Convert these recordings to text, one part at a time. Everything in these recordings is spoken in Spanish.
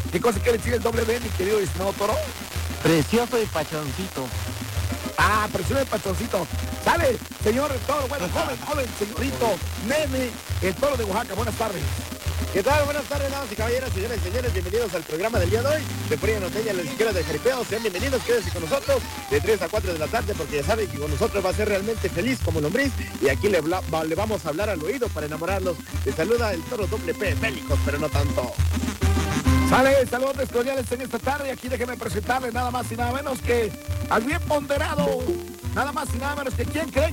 ¿Qué cosa quiere decir el doble B, mi querido estimado Toro? Precioso y pachoncito. Ah, precioso y pachoncito. Sale, señor Toro, bueno, joven, señorito, nene, el Toro de Oaxaca. Buenas tardes. ¿Qué tal? Buenas tardes, damas y caballeros, señoras y señores, bienvenidos al programa del día de hoy de Furia Norteña, la izquierda del Jaripeo. Sean bienvenidos, quédense con nosotros de 3 a 4 de la tarde, porque ya saben que con nosotros va a ser realmente feliz como lombriz, y aquí le vamos a hablar al oído para enamorarlos. Les saluda el Toro doble P, bélicos, pero no tanto. Sale, saludos cordiales en esta tarde. Aquí déjenme presentarles nada más y nada menos que al bien ponderado. Nada más y nada menos que ¿quién creen?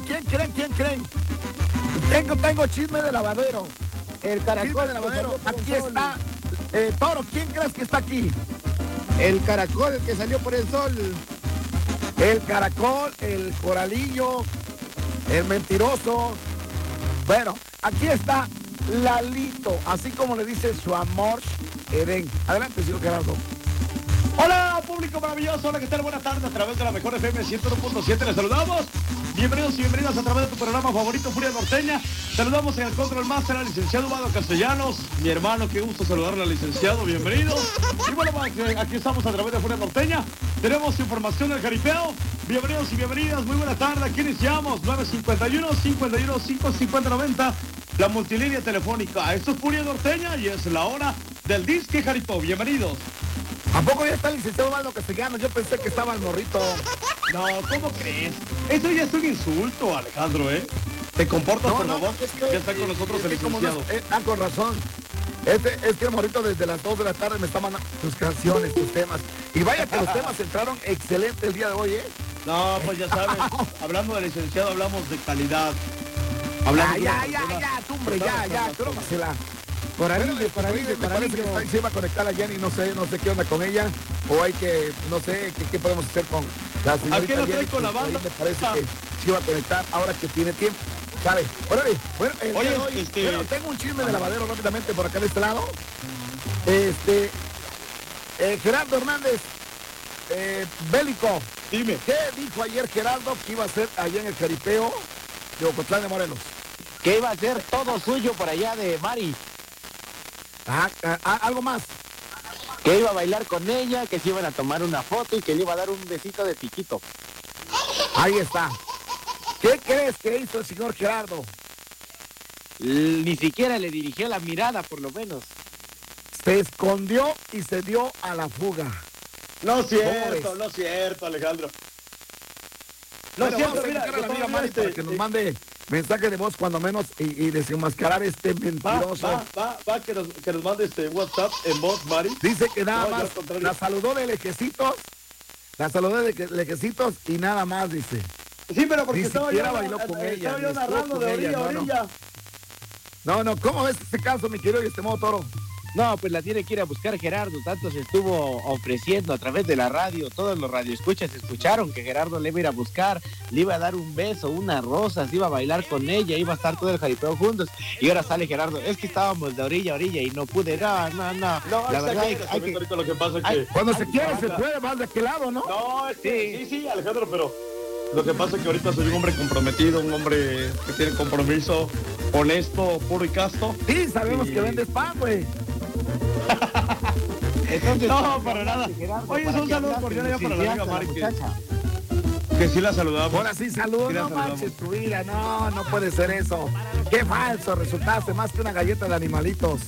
Tengo chisme de lavadero. El caracol de lavadero. Aquí está. Toro, ¿quién crees que está aquí? El caracol que salió por el sol. El caracol, el coralillo, el mentiroso. Bueno, aquí está Lalito, así como le dice su amor, Eden. Adelante, señor Gerardo. Hola, público maravilloso, hola, ¿qué tal? Buenas tardes, a través de la mejor FM 101.7, les saludamos. Bienvenidos y bienvenidas a través de tu programa favorito, Furia Norteña. Saludamos en el Control Master al licenciado Humado Castellanos, mi hermano, qué gusto saludarle al licenciado, bienvenido. Y bueno, aquí estamos a través de Furia Norteña, tenemos información del jaripeo. Bienvenidos y bienvenidas, muy buena tarde, aquí iniciamos, 951-515-5090, la multilínea telefónica. Esto es Furia Norteña y es la hora del disque jaripeo, bienvenidos. ¿A poco ya está el licenciado Humado Castellanos? Yo pensé que estaba el morrito. No, ¿cómo crees? Eso ya es un insulto, Alejandro, ¿eh? ¿Te comportas, por favor? Ya está con nosotros el licenciado. Con razón. Es que el morrito desde las 2 de la tarde me está mandando sus canciones, sus temas. Y vaya que los temas entraron excelentes el día de hoy, ¿eh? No, pues ya sabes, hablando del licenciado hablamos de calidad. Hombre, crómasela. Parece que se iba a conectar a Jenny, no sé qué onda con ella, o hay que, no sé, qué podemos hacer con la señorita ¿A qué no trae Jenny, con la banda? Me parece que se iba a conectar ahora que tiene tiempo. ¿Sabe? Órale, bueno, tengo un chisme de lavadero rápidamente por acá de este lado. Gerardo Hernández, bélico. Dime. ¿Qué dijo ayer Gerardo que iba a hacer allá en el jaripeo de Ocotlán de Morelos? Que iba a ser todo suyo por allá de Mari. Algo más. Que iba a bailar con ella, que se iban a tomar una foto y que le iba a dar un besito de piquito. Ahí está. ¿Qué crees que hizo el señor Gerardo? Ni siquiera le dirigió la mirada, por lo menos. Se escondió y se dio a la fuga. No es cierto, Alejandro. No es cierto, mira, a la amiga Mari para que nos mande mensaje de voz cuando menos y desenmascarar este mentiroso. Va, que nos mande WhatsApp en voz, Mari. Dice que nada más la saludó de lejecitos, y nada más, dice. Sí, pero porque ni estaba siquiera bailó con ella. Estaba yo narrando de orilla a orilla. No, ¿cómo ves este caso, mi querido y estimado Toro? No, pues la tiene que ir a buscar Gerardo, tanto se estuvo ofreciendo a través de la radio, todos los radioescuchas escucharon que Gerardo le iba a ir a buscar, le iba a dar un beso, unas rosas, iba a bailar con ella, iba a estar todo el jaripeo juntos, y ahora sale Gerardo, es que estábamos de orilla a orilla y no pude, no, la verdad hay que... Lo que pasa es que... Cuando se quiere se puede más de aquel lado, ¿no? No, sí, Alejandro, pero lo que pasa es que ahorita soy un hombre comprometido, un hombre que tiene compromiso, honesto, puro y casto. Sí, sabemos que vendes pan, güey. Entonces, no, para nada. Oye, un saludo cordial ya para la amiga Mari, que sí la saludamos. Ahora sí, saludos, no manches tu vida, no puede ser eso. Qué falso, resultaste más que una galleta de animalitos.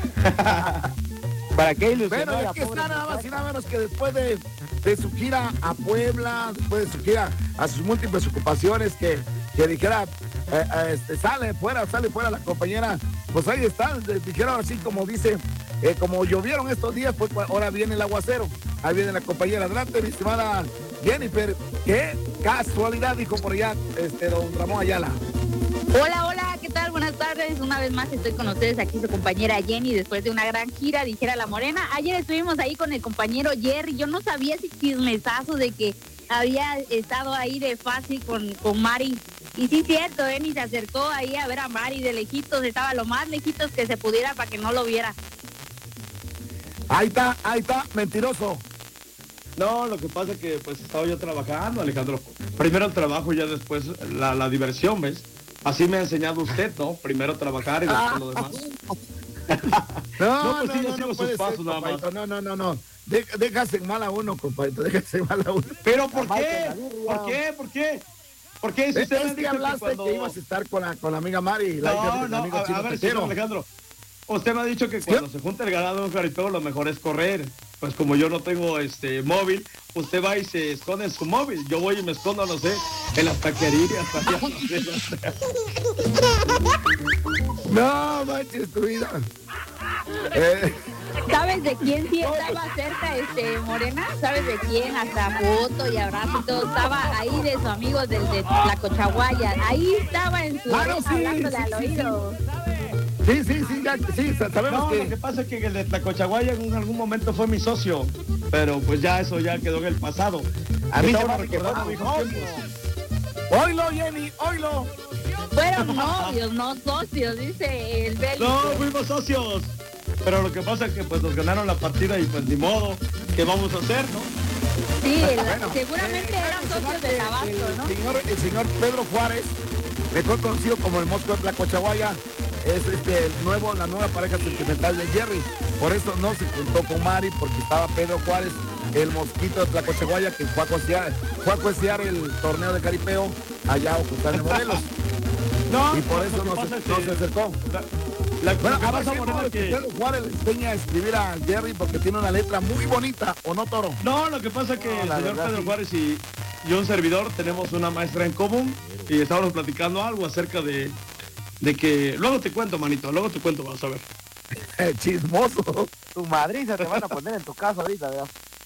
¿Para qué ilusionar? Bueno, aquí está nada más y nada menos que después de su gira a Puebla, después de su gira a sus múltiples ocupaciones, que dijera, sale fuera la compañera, pues ahí está, dijeron así como dice, como llovieron estos días, pues ahora viene el aguacero, ahí viene la compañera. Adelante, mi estimada Jennifer, qué casualidad, dijo por allá, don Ramón Ayala. Hola, ¿qué tal? Buenas tardes. Una vez más estoy con ustedes aquí su compañera Jenny después de una gran gira, dijera la Morena. Ayer estuvimos ahí con el compañero Jerry. Yo no sabía ese chismesazo de que había estado ahí de fácil con Mari. Y sí, cierto, ni se acercó ahí a ver a Mari de lejitos. Estaba lo más lejitos que se pudiera para que no lo viera. Ahí está, mentiroso. No, lo que pasa es que pues estaba yo trabajando, Alejandro. Primero el trabajo y ya después la diversión, ¿ves? Así me ha enseñado usted, ¿no? Primero trabajar y después lo demás. No, pues sí, yo sigo sus puede pasos ser, nada más. compadrito, no. Déjase mal a uno, compadrito, déjase mal a uno. ¿Pero por qué? ¿Por qué? Si usted me Es que dijo hablaste cuando... que ibas a estar con la amiga Mari, la hija del amigo Chino a ver, Tejero. señor Alejandro. Usted me ha dicho que cuando se junta el ganado de un jaripeo lo mejor es correr. Pues como yo no tengo móvil, usted va y se esconde en su móvil. Yo voy y me escondo, no sé, en las taquerías. No manches tu vida. ¿Sabes de quién sí estaba cerca, Morena? ¿Sabes de quién? Hasta foto y abrazo y todo. Estaba ahí de su amigo del de la Cochaguaya. Ahí estaba en su oreja hablándole al oído. Sí, sabemos No, que... lo que pasa es que el de Tlacochaguaya en algún momento fue mi socio, pero pues ya eso ya quedó en el pasado. A mí se me Estaba hace que recordando fueron viejos tiempos. Oilo, Jenny, oilo. Fueron novios, no socios, dice el Bélico. No, fuimos socios. Pero lo que pasa es que pues nos ganaron la partida y pues ni modo, ¿qué vamos a hacer, no? Sí, seguramente eran socios de Tabasco, ¿no? El señor Pedro Juárez, mejor conocido como el Mosco de Tlacochaguaya, es la nueva pareja sentimental de Jerry. Por eso no se juntó con Mari, porque estaba Pedro Juárez, el Mosquito de Tlacochaguaya, que fue a costear el torneo de caripeo allá a Ocotlán de Morelos. No, Y por lo eso que no pasa es se que acercó. Bueno, a ver si Pedro Juárez le enseña a escribir a Jerry porque tiene una letra muy bonita, ¿o no, Toro? No, lo que pasa es que el la señor verdad, Pedro sí. Juárez y un servidor tenemos una maestra en común y estábamos platicando algo acerca de que... Luego te cuento, manito, luego te cuento, vas a ver. Chismoso. Tu madriza te van a poner en tu casa ahorita, ¿verdad?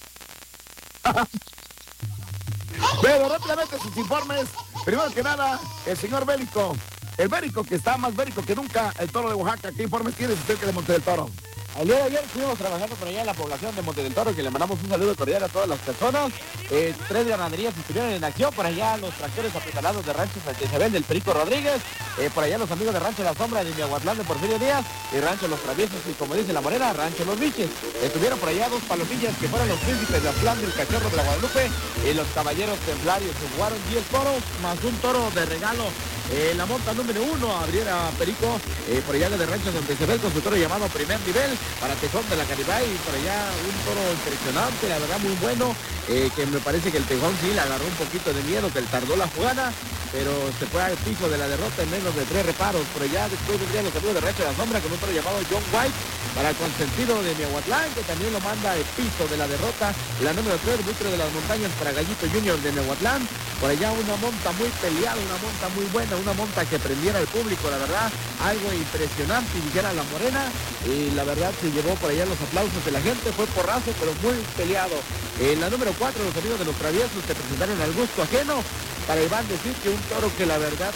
Pero rápidamente sus informes. Primero que nada, el señor Bélico. El Bélico, que está más bélico que nunca, el Toro de Oaxaca. ¿Qué informes tienes acerca de Monte del Toro? El día de ayer estuvimos trabajando por allá en la población de Monte del Toro, que le mandamos un saludo cordial a todas las personas. 3 ganaderías estuvieron en acción, por allá los tractores apuntalados de Rancho Santa Isabel del Perico Rodríguez, por allá los amigos de Rancho La Sombra de Miahuatlán de Porfirio Díaz, y Rancho Los Traviesos, y como dice la Morena, Rancho Los Biches. Estuvieron por allá 2 palomillas que fueron los príncipes de Atlán del Cachorro de la Guadalupe, y los caballeros templarios se jugaron 10 toros, más un toro de regalo. La monta número 1, abriera Perico, por allá de Rancho Santa Isabel, con su toro llamado Primer Nivel, para Tejón de la Caribay, y por allá un toro impresionante, la verdad muy bueno, que me parece que el Tejón sí le agarró un poquito de miedo, que él tardó la jugada, pero se fue al piso de la derrota en menos de 3 reparos. Por allá después vendrían los amigos de Rancho de la Sombra con un toro llamado John White, para el consentido de Miahuatlán, que también lo manda al piso de la derrota. La número 3, Buitre de las Montañas, para Gallito Junior de Miahuatlán. Por allá una monta muy peleada, una monta muy buena, una monta que prendiera al público, la verdad, algo impresionante, y dijera la Morena, y la verdad se llevó por allá los aplausos de la gente, fue porrazo, pero muy peleado. En la número 4, los amigos de los Traviesos se presentaron al gusto ajeno, para Iván decir que un toro que la verdad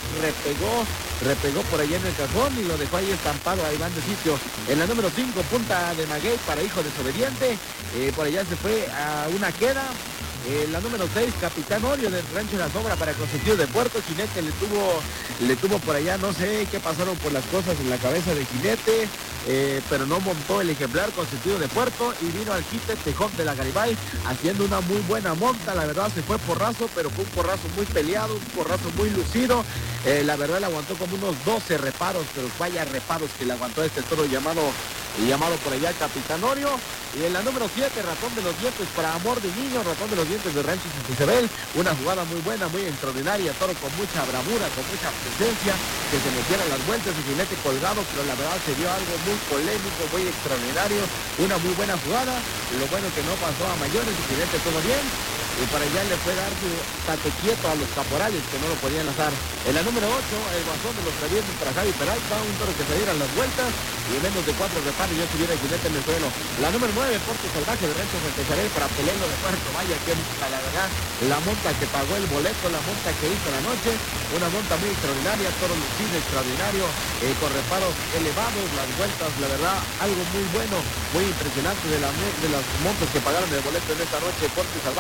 repegó por allá en el cajón y lo dejó ahí estampado a Iván de Sitio. En la número 5, Punta de Maguey, para Hijo Desobediente, por allá se fue a una queda. La número 6, Capitán Orio del Rancho de la Sombra, para Consentido de Puerto. Jinete le tuvo por allá, no sé qué pasaron por las cosas en la cabeza de Jinete, pero no montó el ejemplar Consentido de Puerto y vino al quite Tejón de la Garibay haciendo una muy buena monta. La verdad se fue porrazo, pero fue un porrazo muy peleado, un porrazo muy lucido. La verdad le aguantó como unos 12 reparos, pero vaya reparos que le aguantó este toro llamado por allá Capitán Orio. Y en la número 7, Ratón de los Dientes, para Amor de Niño, Ratón de los Dientes de Rancho Santa Isabel. Una jugada muy buena, muy extraordinaria, toro con mucha bravura, con mucha presencia, que se metiera las vueltas y Jinete colgado, pero la verdad se dio algo muy polémico, muy extraordinario, una muy buena jugada. Lo bueno que no pasó a mayores y Jinete todo bien. Y para allá le fue dar su tate quieto a los caporales, que no lo podían lanzar. En la número 8, el Guasón de los Traviesos, para Javi Peralta, un toro que se dieran las vueltas y en menos de 4 reparos ya estuviera el Jinete en el suelo. La número 9, Porto Salvaje de Rancho Santa Isabel, para Pelelo de Puerto. Vaya que la verdad, la monta que pagó el boleto, la monta que hizo la noche, una monta muy extraordinaria, toro lucido extraordinario, con reparos elevados, las vueltas, la verdad, algo muy bueno, muy impresionante de las montas que pagaron el boleto en esta noche. Porto Salvaje y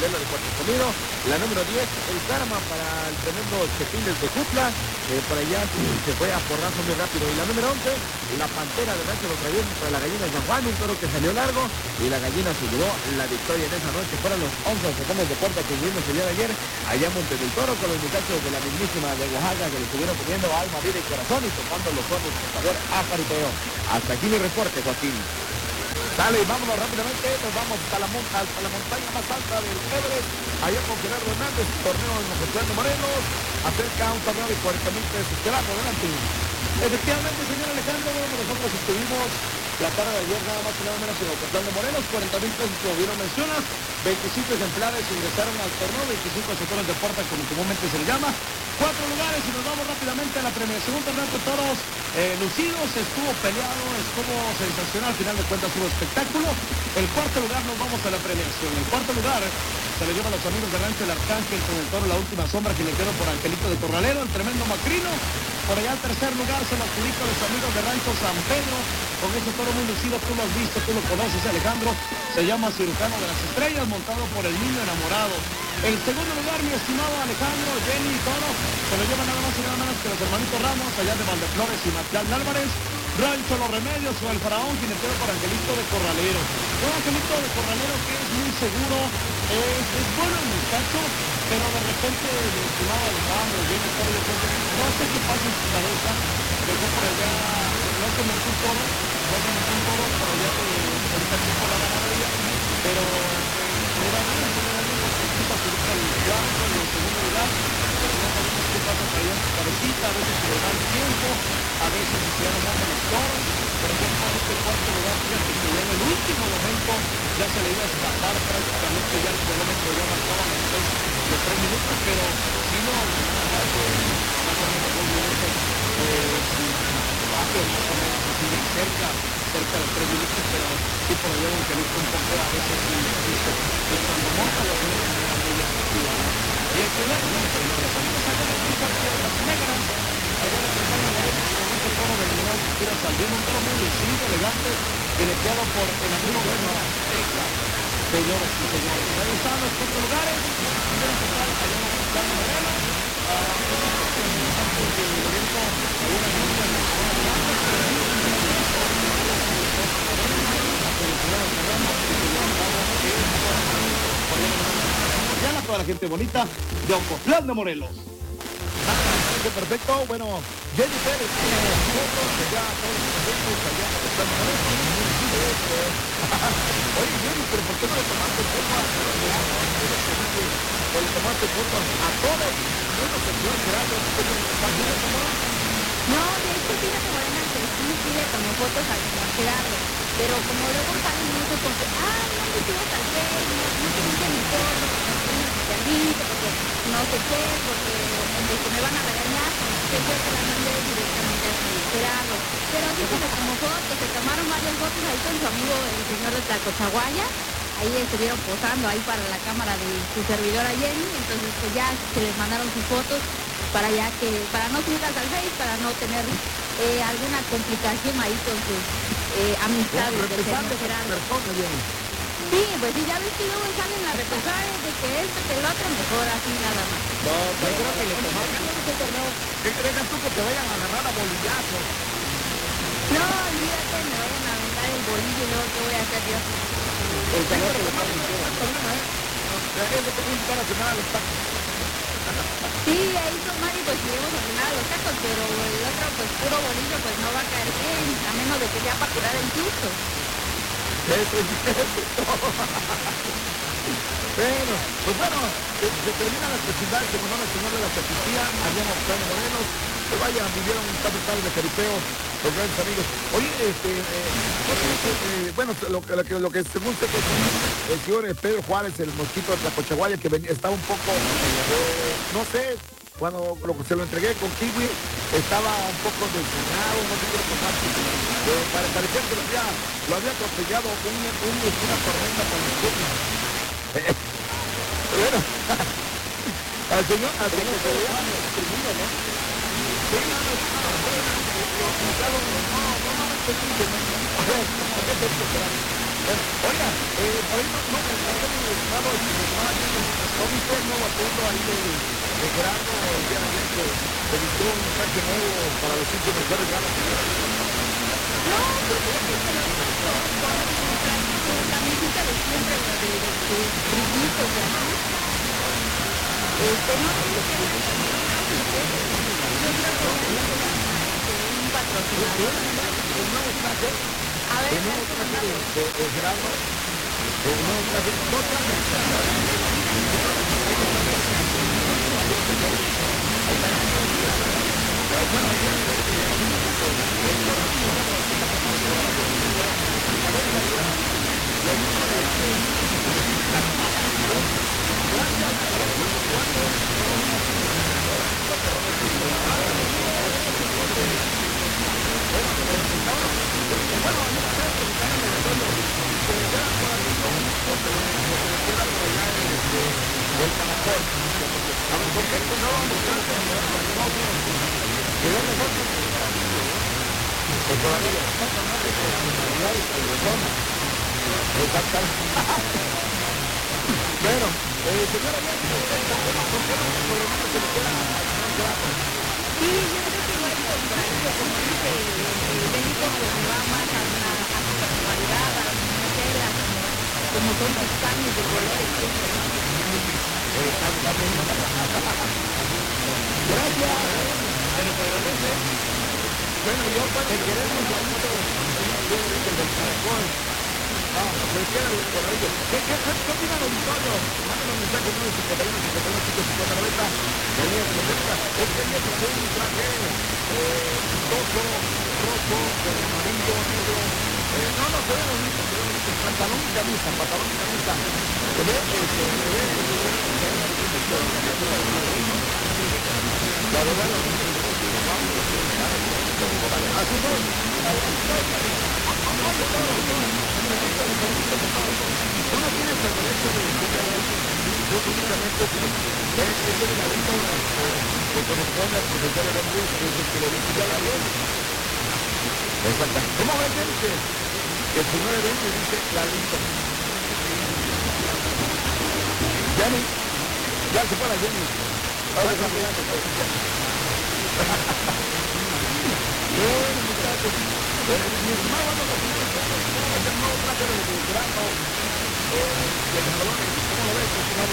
Lela de Puerto Sonido. La número 10, el Karma para el tremendo Chepín desde Jutla. Por allá se fue a porrazo muy rápido. Y la número 11, la Pantera de Rancho Los Traviesos para la gallina de San Juan, un toro que salió largo y la gallina se llevó la victoria en esa noche. Fueron los 11 sacones de puerta que vimos el día de ayer allá en Monte del Toro con los muchachos de la mismísima de Oaxaca que le estuvieron poniendo alma, vida y corazón y tocando los ojos por favor a jaripeo. Hasta aquí mi reporte, Joaquín. Dale, vámonos rápidamente, nos vamos hasta la montaña más alta del Everest, allá con Gerardo Hernández, torneo en Ocotlán de Morelos, acerca un torneo de 40,000 pesos. Gerardo, adelante. Efectivamente, señor Alejandro, bueno, nosotros estuvimos la tarde de ayer nada más y nada menos en Ocotlán de Morelos, 40,000 pesos como bien lo mencionas, 25 ejemplares ingresaron al torneo, 25 sacones de puerta como comúnmente se le llama, 4 lugares y nos vamos rápidamente a la premiación. Un torneo de toros lucidos, estuvo peleado, estuvo sensacional, al final de cuentas hubo espectáculo. El cuarto lugar nos vamos a la premiación. El cuarto lugar se le lleva a los amigos de Rancho El Arcángel con el toro La Última Sombra, que le quedó por Angelito de Corralero, el tremendo Macrino. Por allá al tercer lugar se lo adjudica a los amigos de Rancho San Pedro, con ese toro muy lucido, tú lo has visto, tú lo conoces, Alejandro, se llama Cirujano de las Estrellas, montado por el niño enamorado. El segundo lugar, mi estimado Alejandro, Jenny y Toro, se lo lleva nada más y nada menos que los hermanitos Ramos, allá de Valdeflores y Marcial Álvarez. Rancho Los Remedios o el Faraón, jinetero por Angelito de Corralero. Un Angelito de Corralero que es muy seguro, es bueno el muchacho, pero de repente el estimado Alejandro, Jenny, Toro, no sé qué pasa en su cabeza, dejó por allá, no se metió un toro, por allá ahorita aquí por la ganadería, pero le va bien, participa su lucha del cuarto, en el segundo lugar, pero no sabemos qué pasa por allá en su cabecita, a veces se le da el tiempo, a veces se le dan los toros. Por ejemplo, en este cuarto lugar, fíjate que ya en el último momento ya se le iba a escapar prácticamente, ya el kilómetro ya marcaba los 3 minutos, pero si no, más o menos 2 minutos, más o menos así cerca de los 3 minutos, pero sí por allá un pelito un poco a veces y cuando monta los niños de manera muy efectiva. Y el primer momento, los amigos allá de las negras, allá de la con este toro de General Quiera Saldín, un toro muy lucido, elegante, geneteado por el amigo de la Azteca. Señores y señores, ahí están los 4 lugares, primero total allá en Ocotlán de Morelos, antes del evento, alguna gente en la zona de a toda la gente bonita de Ocotlán de Morelos. Perfecto, bueno, Jenny Pérez tiene fotos que ya todos los eventos allá en Ocotlán de Morelos. Oye, Jenny, pero ¿por qué no le tomaste foto a todos? O le tomaste foto a todos? Bueno, señor Gerardo, no, de hecho, fíjate, Morena, que sí le tomó fotos al señor Gerardo, pero como luego salen mucho con que, no me subas al Facebook, no te gusta mi foto, porque no sé qué, porque me van a regañar, que yo te la mandé directamente a señor Gerardo. Pero sí que se tomó fotos, se tomaron varias fotos ahí con su amigo, el señor de Tlacochahuaya. Ahí estuvieron posando ahí para la cámara de su servidora Jenny, entonces pues ya se les mandaron sus fotos para no subirlas al Face, para no tener alguna complicación ahí con sus amistades del señor Gerardo. Sí, pues sí, ya ves que luego salen las represalias de que esto, que el otro, mejor así nada más. No, yo creo que le tomaron ese torneo. ¿Qué crees tú que te vayan a agarrar a bolillazos? No, olvídate, me vayan a aventar el bolillo y luego qué voy a hacer yo. El torneo que le tomaron la gente te puede invitar a cenar a los tacos. Sí, ahí con Mari pues iremos a cenar a los tacos, pero el otro pues puro bolillo pues no va a caer bien, a menos de que sea para curar el susto. Eso es todo. Bueno, se terminan las festividades en honor al señor de la sacristía, allá en Ocotlán de Morelos. Que vayan, vivieron un tal de jaripeo, los grandes amigos. Oye, bueno, lo que según sé que el señor Pedro Juárez, el mosquito de Tlacochahuaya, que estaba un poco, no sé, cuando se lo entregué con Kiwi, estaba un poco desgrenado, no sé qué le pasaba. Parecía que lo había atropellado una tormenta con el Kiwi. Bueno, al señor se le llama el mundo, ¿no? Sí, oiga, por ahí no me estaba punto ahí de Gerardo, el día de ayer que vistió un traje nuevo para los 5 mejores ganas. No, pues fíjate que lo hizo con su camiseta de siempre, la de brillitos y así. No sé qué es yo creo que es un patrocinador. El nuevo traje, A ver, el nuevo traje de Gerardo, el nuevo traje, dos Bueno, señora, sí, yo creo que igual por ahí, como dice Benito, pues me va más a su personalidad, a la mujer, como son sus cambios de colores siempre, ¿no? bueno, yo para que queremos del caracol. Pues queda por ahí. ¿Qué opina el auditorio? Mándanos un mensaje 951-51-550-90. Es que ayer se un traje chistoso, rojo, con amarillo, negro. No, se ve bonito, pantalón y camisa. Se ve, la verdad, así son. Uno tiene el derecho de yo únicamente es el delito que corresponde al profesor de Luz, que es el que lo dice ya la ley. Exacto. ¿Cómo ves, dice? El señor evento dice la lista. Jenny, ya se fue la Jenny. Ahora cambiando. Bueno, muchachos. Mi estimado, vamos a tener el nuevo traje de Gerardo de los colores. ¿Cómo lo ves, estimado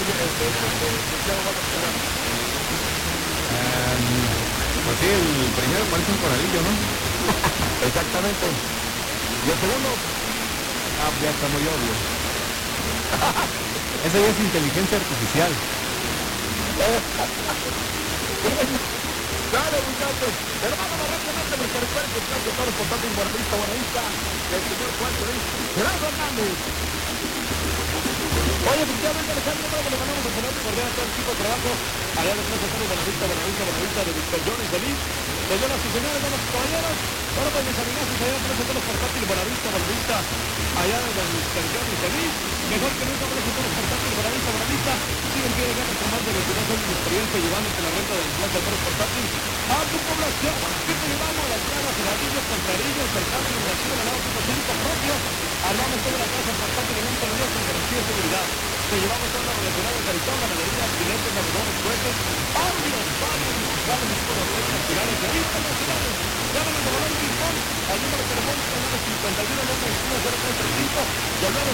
Pues sí, el primero parece un coralillo, ¿no? Exactamente. Y el segundo, Ya está muy obvio. Esa ya es inteligencia artificial. Dale, muchachos. Pero vámonos rápidamente porque recuerden que está todo el portal de Buenavista, el señor Juan Gerardo Hernández. Oye, efectivamente, Alejandro, bueno, le mandamos a poner cordial a todo el equipo de trabajo. Allá los tres de Buenavista, de Víctor Jones, Feliz. Señoras y señores, damas y caballeros. Bueno, pues mis amigazos, allá los tres de los portátiles Buenavista, allá de don Víctor Jones, Feliz. Mejor que nunca, los tres portátiles Buenavista. Siguen pie de ganas con más de 22 años de experiencia llevándote la renta del plaza de los portátiles a tu población. ¿Qué te llevamos? Las llaves, heladillos, cantarillos, cercanos, relación, al lado de propio. Armamos toda la casa portátil en un torneo con garantía de seguridad. Te llevamos toda la relacionada de cartón, la mayoría de filetes, navegadores, cohetes, audios, musicales, equipos de redes nacionales e internacionales. Llámanos a Balón y Ping-Pong al número telefónico 951-921-0335 y al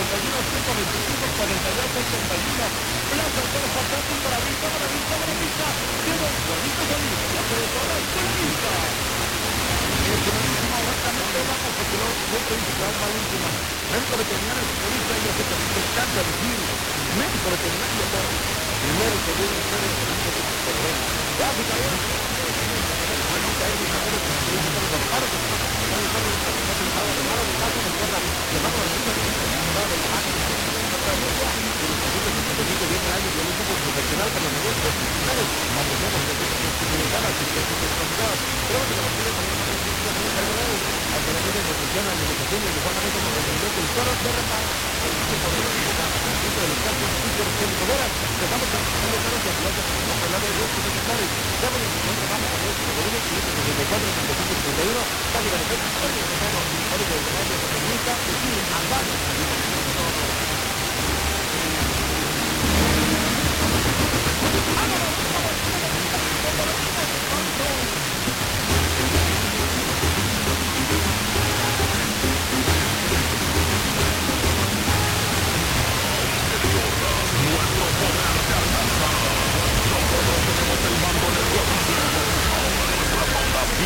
951-125-4881. Plaza de los portátiles Buenavista. Tiene un bonito sonido. Ya se de todas Buenavista. Médico veterinario especialista y especialista en cáncer de gil. Médico veterinario por primero que viene ustedes ya se cayeron.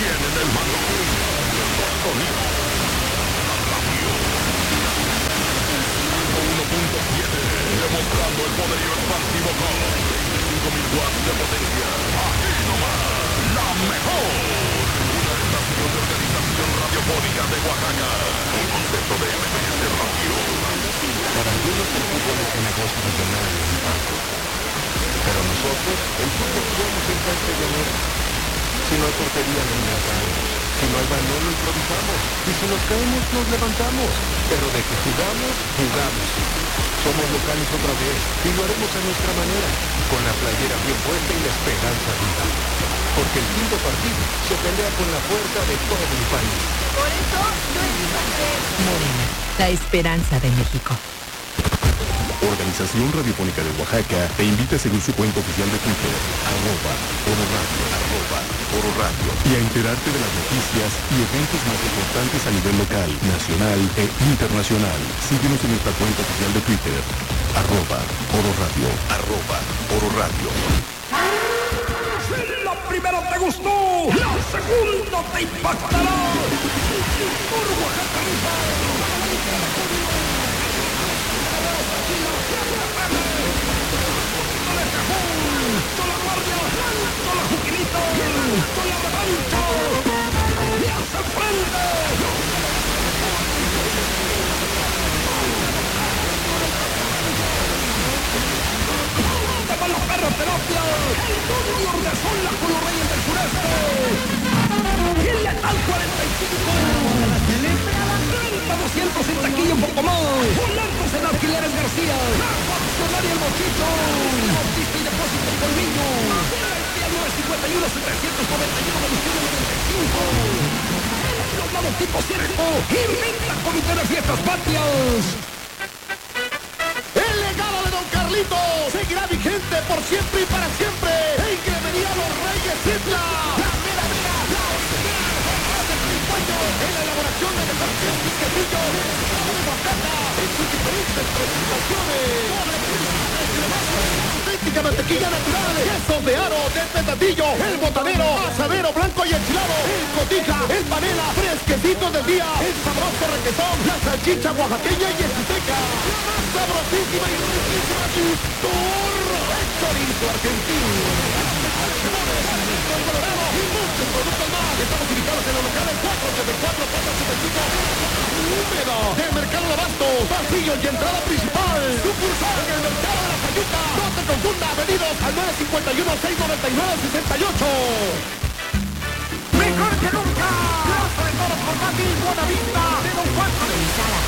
tienen el mando del sonido. Demostrando el poderío expansivo con 5.000 watts de potencia. Aquí nomás, la mejor. Una estación de organización radiofónica de Oaxaca. Un concepto de MBS Radio. Para algunos el fútbol es un negocio regional. Pero nosotros, el fútbol jugamos en cancha llanera. Si no hay portería, no marcamos. Si no hay balón, lo improvisamos. Y si nos caemos, nos levantamos. Pero de que jugamos, jugamos. Somos locales otra vez y lo haremos a nuestra manera, con la playera bien puesta y la esperanza viva. Porque el quinto partido se pelea con la fuerza de todo el país. Por eso yo elijo ser Morena, la esperanza de México. Organización Radiofónica de Oaxaca te invita a seguir su cuenta oficial de Twitter, @Oro Radio, y a enterarte de las noticias y eventos más importantes a nivel local, nacional e internacional. Síguenos en nuestra cuenta oficial de Twitter, @Oro Radio. Si la primera te gustó, la segunda te impactará. Por Oaxaca, la guardia, la juquilito, la revancha, y hacia el frente. Van los perros terapia, el Junior de Sol, la Colorreyes del sureste, y el Letal 45, Atlanta 200 en taquilla, un poco más, volantes en Alquileres García, Faccionaria el Mochito, Bautista y Depósito el Colmillo, Filadelfia 951 791 Venustiano 95, los lados tipo circo, invita Comité de Fiestas Patrias. El legado de Don Carlito seguirá vigente por siempre y para siempre. En Gremería Los Reyes Isla. La mera, la original, del Tricuaño. En la elaboración de Deportes Piquetillo. De Oaxaca. En sus diferentes presentaciones. Auténtica mantequilla natural. Queso de aro, de petatillo. El botanero, asadero blanco y enchilado. El cotija, el panela, fresquecito del día. El sabroso requesón. La salchicha oaxaqueña y esteca. Sabrosísima y riquísima chistorra, el chorizo argentino, el colorado y muchos productos más. Estamos ubicados en los locales 474 475 Húmedo del Mercado de Abasto, pasillo y entrada principal. Sucursal en el Mercado de la Sayuca. No te confunda, pedidos al 951 699 68. Mejor que nunca. Plaza de Toros Portátil Buenavista de Don Juan. Organizada